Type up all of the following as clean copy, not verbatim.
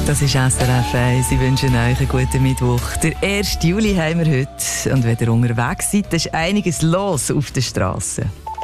Das ist SRF 1. Ich wünsche euch einen guten Mittwoch. Der 1. Juli haben wir heute. Und wenn ihr unterwegs seid, ist einiges los auf der Straße.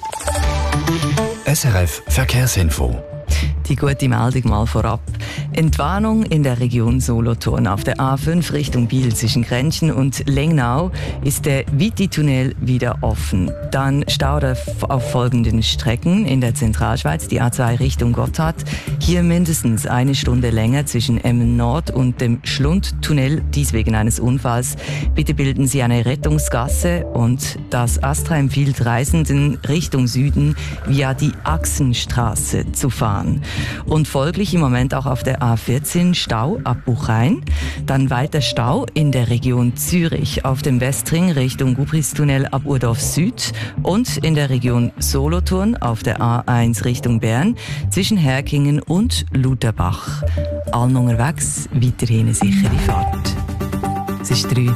SRF Verkehrsinfo. Die gute Meldung mal vorab. Entwarnung in der Region Solothurn. Auf der A5 Richtung Biel zwischen Grenchen und Lengnau ist der Viti-Tunnel wieder offen. Dann Stau auf folgenden Strecken in der Zentralschweiz, die A2 Richtung Gotthard. Hier mindestens eine Stunde länger zwischen Emmen Nord und dem Schlundtunnel, dies wegen eines Unfalls. Bitte bilden Sie eine Rettungsgasse, und das Astra empfiehlt Reisenden Richtung Süden via die Achsenstraße zu fahren. Und folglich im Moment auch auf der A14 Stau ab Buchheim. Dann weiter Stau in der Region Zürich auf dem Westring Richtung Gubristunnel ab Urdorf Süd und in der Region Solothurn auf der A1 Richtung Bern zwischen Herkingen und Lutherbach. Allen unterwegs, weiterhin eine sichere Fahrt. Es ist 3.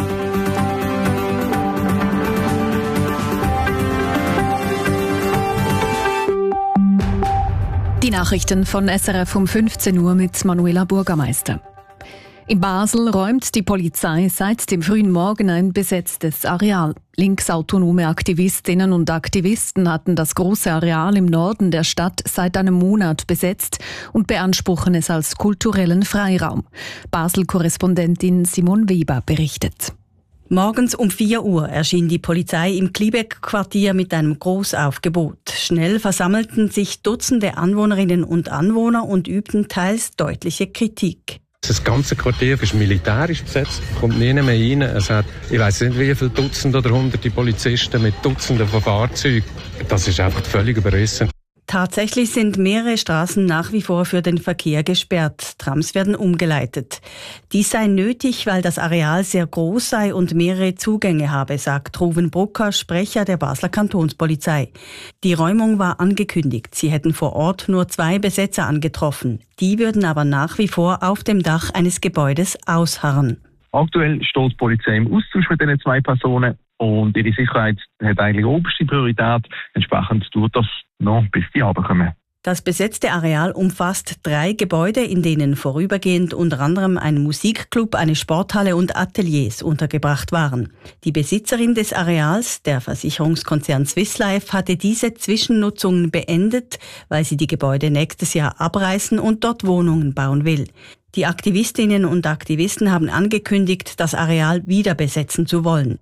Die Nachrichten von SRF um 15 Uhr mit Manuela Bürgermeister. In Basel räumt die Polizei seit dem frühen Morgen ein besetztes Areal. Linksautonome Aktivistinnen und Aktivisten hatten das große Areal im Norden der Stadt seit einem Monat besetzt und beanspruchen es als kulturellen Freiraum. Basel-Korrespondentin Simone Weber berichtet. Morgens um 4 Uhr erschien die Polizei im Kliebeck-Quartier mit einem Großaufgebot. Schnell versammelten sich Dutzende Anwohnerinnen und Anwohner und übten teils deutliche Kritik. Das ganze Quartier ist militärisch besetzt, kommt niemand mehr rein. Es hat, ich weiss nicht wie viele Dutzende oder Hunderte Polizisten mit Dutzenden von Fahrzeugen. Das ist einfach völlig überrissen. Tatsächlich sind mehrere Straßen nach wie vor für den Verkehr gesperrt. Trams werden umgeleitet. Dies sei nötig, weil das Areal sehr groß sei und mehrere Zugänge habe, sagt Ruven Brucker, Sprecher der Basler Kantonspolizei. Die Räumung war angekündigt. Sie hätten vor Ort nur 2 Besetzer angetroffen. Die würden aber nach wie vor auf dem Dach eines Gebäudes ausharren. Aktuell steht die Polizei im Austausch mit diesen 2 Personen. Und ihre Sicherheit hat eigentlich oberste Priorität. Entsprechend dauert das noch, bis die runterkommen. Das besetzte Areal umfasst 3 Gebäude, in denen vorübergehend unter anderem ein Musikclub, eine Sporthalle und Ateliers untergebracht waren. Die Besitzerin des Areals, der Versicherungskonzern Swiss Life, hatte diese Zwischennutzungen beendet, weil sie die Gebäude nächstes Jahr abreißen und dort Wohnungen bauen will. Die Aktivistinnen und Aktivisten haben angekündigt, das Areal wieder besetzen zu wollen.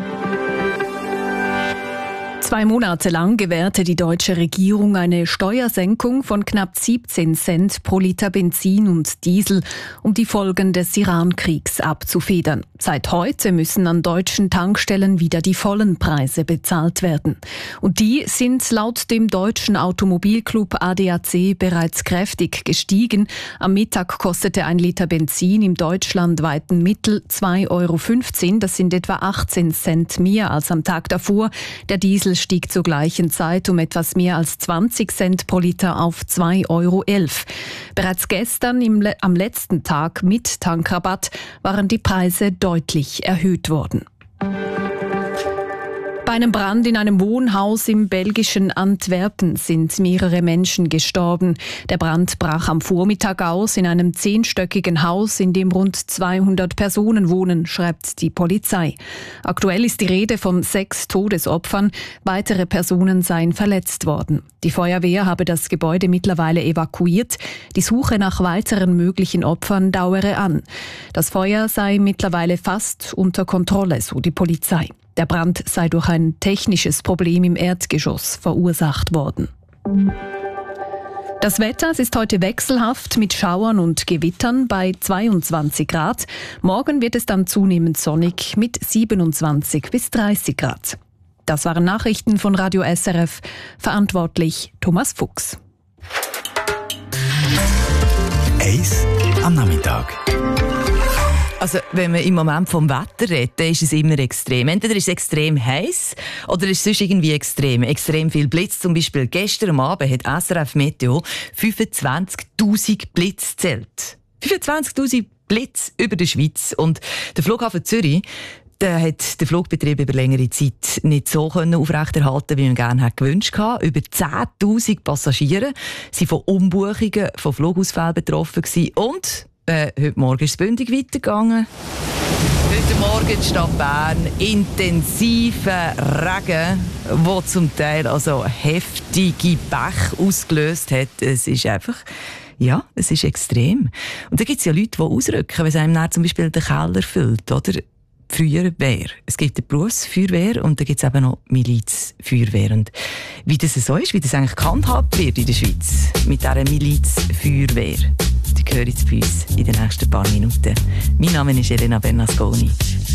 2 Monate lang gewährte die deutsche Regierung eine Steuersenkung von knapp 17 Cent pro Liter Benzin und Diesel, um die Folgen des Iran-Kriegs abzufedern. Seit heute müssen an deutschen Tankstellen wieder die vollen Preise bezahlt werden. Und die sind laut dem deutschen Automobilclub ADAC bereits kräftig gestiegen. Am Mittag kostete ein Liter Benzin im deutschlandweiten Mittel 2,15 €. Das sind etwa 18 Cent mehr als am Tag davor. Der Diesel stieg zur gleichen Zeit um etwas mehr als 20 Cent pro Liter auf 2,11 €. Bereits gestern am letzten Tag mit Tankrabatt waren die Preise deutlich erhöht worden. Bei einem Brand in einem Wohnhaus im belgischen Antwerpen sind mehrere Menschen gestorben. Der Brand brach am Vormittag aus in einem 10-stöckigen Haus, in dem rund 200 Personen wohnen, schreibt die Polizei. Aktuell ist die Rede von 6 Todesopfern. Weitere Personen seien verletzt worden. Die Feuerwehr habe das Gebäude mittlerweile evakuiert. Die Suche nach weiteren möglichen Opfern dauere an. Das Feuer sei mittlerweile fast unter Kontrolle, so die Polizei. Der Brand sei durch ein technisches Problem im Erdgeschoss verursacht worden. Das Wetter ist heute wechselhaft mit Schauern und Gewittern bei 22 Grad. Morgen wird es dann zunehmend sonnig mit 27 bis 30 Grad. Das waren Nachrichten von Radio SRF. Verantwortlich Thomas Fuchs. Eis am Nachmittag. Also, wenn man im Moment vom Wetter redet, dann ist es immer extrem. Entweder ist es extrem heiß oder ist es sonst irgendwie extrem. Extrem viel Blitz. Zum Beispiel gestern am Abend hat SRF Meteo 25'000 Blitz gezählt. 25'000 Blitz über der Schweiz. Und der Flughafen Zürich, der hat der Flugbetrieb über längere Zeit nicht so aufrechterhalten, wie man gerne hätte gewünscht. Über 10'000 Passagiere waren von Umbuchungen, von Flugausfällen betroffen gewesen. Und heute Morgen ist es bündig weitergegangen. Heute Morgen in der Stadt Bern intensiver Regen, der zum Teil also heftige Bäche ausgelöst hat. Es ist einfach, ja, es ist extrem. Und da gibt es ja Leute, die ausrücken, wenn es einem dann zum Beispiel den Keller füllt, oder? Feuerwehr. Es gibt die Berufsfeuerwehr und dann gibt es eben noch Milizfeuerwehr. Und wie das so ist, wie das eigentlich gehandhabt wird in der Schweiz mit dieser Milizfeuerwehr, die hören jetzt bei uns in den nächsten paar Minuten. Mein Name ist Elena Bernasconi.